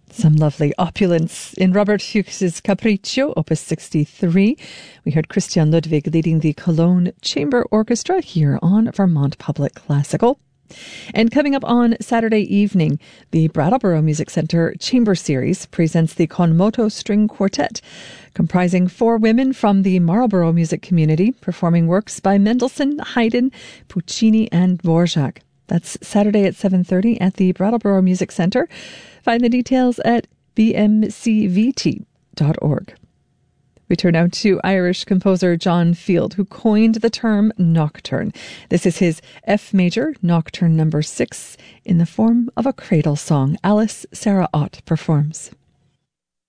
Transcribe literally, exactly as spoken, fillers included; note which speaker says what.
Speaker 1: Some lovely opulence in Robert Fuchs's Capriccio, Opus sixty-three. We heard Christian Ludwig leading the Cologne Chamber Orchestra here on Vermont Public Classical. And coming up on Saturday evening, the Brattleboro Music Centre Chamber Series presents the Konmoto String Quartet, comprising four women from the Marlborough music community, performing works by Mendelssohn, Haydn, Puccini and Dvorak. That's Saturday at seven thirty at the Brattleboro Music Centre. Find the details at b m c v t dot org. We turn now to Irish composer John Field, who coined the term nocturne. This is his F major nocturne number six in the form of a cradle song. Alice Sarah Ott performs.